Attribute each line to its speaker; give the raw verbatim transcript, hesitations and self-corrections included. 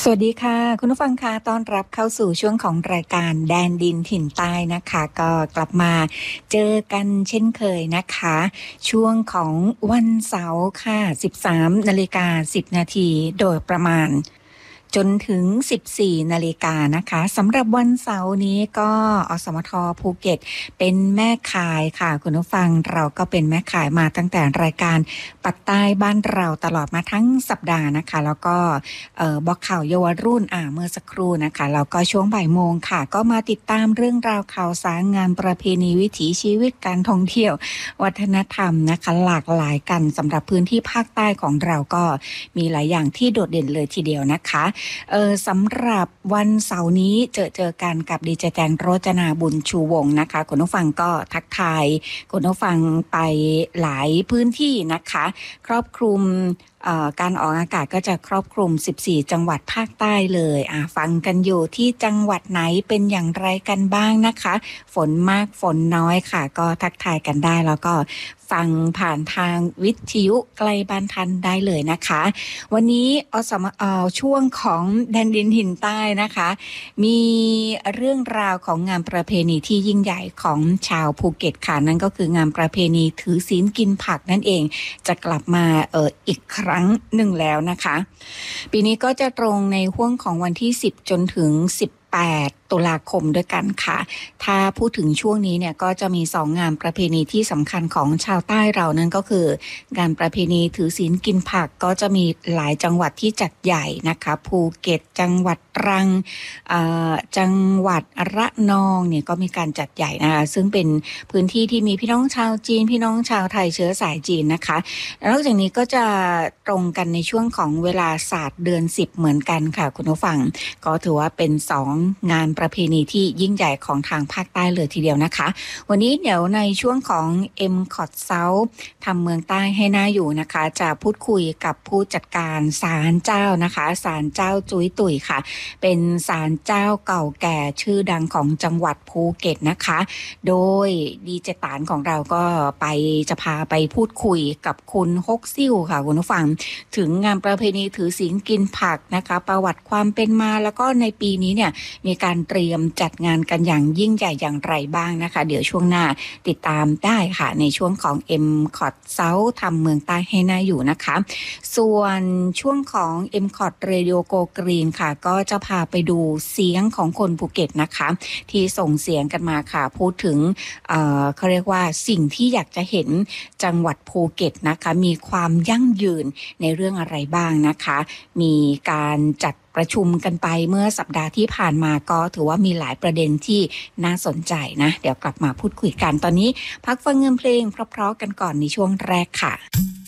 Speaker 1: สวัสดีค่ะคุณผู้ฟังคะต้อนรับเข้าสู่ช่วงของรายการแดนดินถิ่นใต้นะคะก็กลับมาเจอกันเช่นเคยนะคะช่วงของวันเสาร์ค่ะ สิบสามนาฬิกาสิบนาทีโดยประมาณจนถึง สิบสี่นาฬิกานะคะสำหรับวันเสาร์นี้ก็อสมทภูเก็ตเป็นแม่ขายค่ะคุณผู้ฟังเราก็เป็นแม่ขายมาตั้งแต่รายการปักใต้บ้านเราตลอดมาทั้งสัปดาห์นะคะแล้วก็เอ่อบอกข่าวเยาวรุ่นอ่าเมื่อสักครู่นะคะแล้วก็ช่วงบ่ายโมงค่ะก็มาติดตามเรื่องราวข่าวสารงานประเพณีวิถีชีวิตการท่องเที่ยววัฒนธรรมนะคะหลากหลายกันสำหรับพื้นที่ภาคใต้ของเราก็มีหลายอย่างที่โดดเด่นเลยทีเดียวนะคะเออสำหรับวันเสาร์นี้เจอเจอกันกับดีเจแจงโรจนาบุญชูวงศ์นะคะคุณผู้ฟังก็ทักทายคุณผู้ฟังไปหลายพื้นที่นะคะครอบคลุมการออกอากาศก็จะครอบคลุมสิบสี่จังหวัดภาคใต้เลยอ่ะฟังกันอยู่ที่จังหวัดไหนเป็นอย่างไรกันบ้างนะคะฝนมากฝนน้อยค่ะก็ทักทายกันได้แล้วก็ฟังผ่านทางวิทยุไกลบ้านทันได้เลยนะคะวันนี้อสมอช่วงของแดนดินถิ่นใต้นะคะมีเรื่องราวของงานประเพณีที่ยิ่งใหญ่ของชาวภูเก็ตค่ะนั่นก็คืองานประเพณีถือศีลกินผักนั่นเองจะกลับมาเอออีกครั้งหนึ่งแล้วนะคะปีนี้ก็จะตรงในห่วงของวันที่สิบจนถึงสิบแปดตุลาคมด้วยกันค่ะถ้าพูดถึงช่วงนี้เนี่ยก็จะมีสองงานประเพณีที่สำคัญของชาวใต้เรานั่นก็คืองานประเพณีถือศีลกินผักก็จะมีหลายจังหวัดที่จัดใหญ่นะคะภูเก็ตจังหวัดตรังจังหวัดระนองเนี่ยก็มีการจัดใหญ่นะคะซึ่งเป็นพื้นที่ที่มีพี่น้องชาวจีนพี่น้องชาวไทยเชื้อสายจีนนะคะนอกจากนี้ก็จะตรงกันในช่วงของเวลาศาสตร์เดือนสิบเหมือนกันค่ะคุณผู้ฟังก็ถือว่าเป็นสองงานประเพณีที่ยิ่งใหญ่ของทางภาคใต้เลยทีเดียวนะคะวันนี้เดี๋ยวในช่วงของ M คอร์ด South ทำเมืองใต้ให้น่าอยู่นะคะจะพูดคุยกับผู้จัดการศาลเจ้านะคะศาลเจ้าจุ้ยตุ๋ยค่ะเป็นศาลเจ้าเก่าแก่ชื่อดังของจังหวัดภูเก็ตนะคะโดยดีเจตานของเราก็ไปจะพาไปพูดคุยกับคุณฮกซิ่วค่ะคุณผู้ฟังถึงงานประเพณีถือศีลกินผักนะคะประวัติความเป็นมาแล้วก็ในปีนี้เนี่ยมีการเตรียมจัดงานกันอย่างยิ่งใหญ่อย่างไรบ้างนะคะเดี๋ยวช่วงหน้าติดตามได้ค่ะในช่วงของ M คอร์ด South ทำเมืองใต้ให้น่าอยู่นะคะส่วนช่วงของ M คอร์ด Radio Go Green ค่ะก็จะพาไปดูเสียงของคนภูเก็ตนะคะที่ส่งเสียงกันมาค่ะพูดถึงเอ่อเขาเรียกว่าสิ่งที่อยากจะเห็นจังหวัดภูเก็ตนะคะมีความยั่งยืนในเรื่องอะไรบ้างนะคะมีการจัดประชุมกันไปเมื่อสัปดาห์ที่ผ่านมาก็ถือว่ามีหลายประเด็นที่น่าสนใจนะเดี๋ยวกลับมาพูดคุยกันตอนนี้พักฟังเงินเพลงเพราะๆกันก่อนในช่วงแรกค่ะ